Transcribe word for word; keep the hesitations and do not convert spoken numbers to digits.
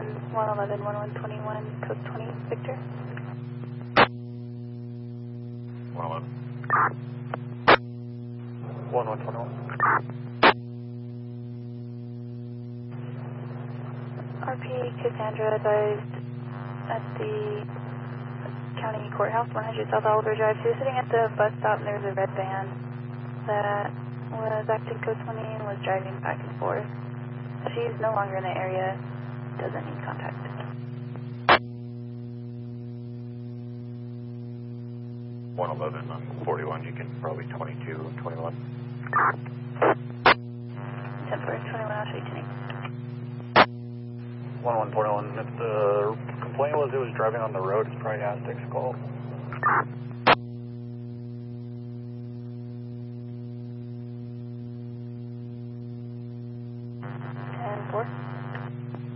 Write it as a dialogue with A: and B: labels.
A: one eleven, one one twenty-one, code twenty, Victor.
B: one eleven. one one twenty-one.
A: R P Cassandra advised at the County Courthouse, one hundred South Oliver Drive. She was sitting at the bus stop and there was a red van that was acting code twenty and was driving back and forth. She's no longer in the area, doesn't need contact.
B: one eleven on forty-one, you can probably twenty-two, twenty-one.
A: ten four, twenty-one, I'll show you ten eight.
B: one one forty-one, if the complaint was it was driving on the road, it's probably Aztec's call.